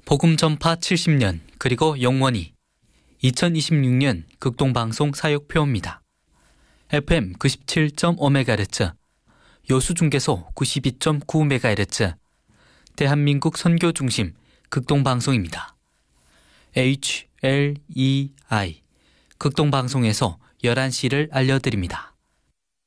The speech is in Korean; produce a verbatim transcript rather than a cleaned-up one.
복음 전파 칠십 년 그리고 영원히 이천이십육 년 극동방송 사역표입니다. 에프엠 구십칠 점 오 메가헤르츠, 여수중계소 구십이 점 구 메가헤르츠, 대한민국 선교중심 극동방송입니다. 에이치 엘 이 아이 극동방송에서 열한 시를 알려드립니다.